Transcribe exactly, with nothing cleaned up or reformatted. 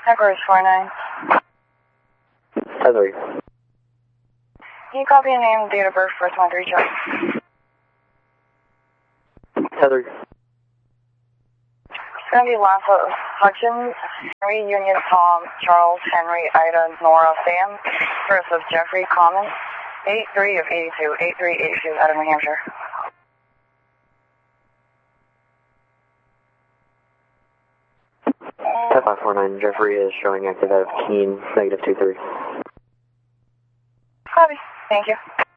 Headquarters four nine. Heather. Can you copy a name, date of birth, first one three, Chuck? Heather. It's going to be Lasso Hutchins, Henry, Union, Tom, Charles, Henry, Ida, Nora, Sam, first of Jeffrey, Common, eight three of eighty-two, eight three eighty-two out of New Hampshire. Pet five four nine, Jeffrey is showing active out of Keene, negative two three. Copy. Thank you.